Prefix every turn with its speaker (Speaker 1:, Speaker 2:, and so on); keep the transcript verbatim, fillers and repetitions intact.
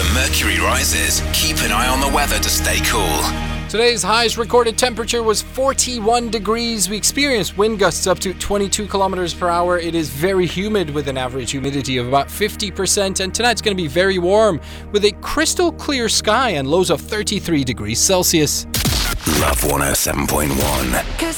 Speaker 1: Mercury rises. Keep an eye on the weather to stay cool.
Speaker 2: Today's highest recorded temperature was forty-one degrees. We experienced wind gusts up to twenty-two kilometers per hour. It is very humid with an average humidity of about fifty percent. And tonight's going to be very warm with a crystal clear sky and lows of thirty-three degrees Celsius.
Speaker 1: Love one oh seven point one.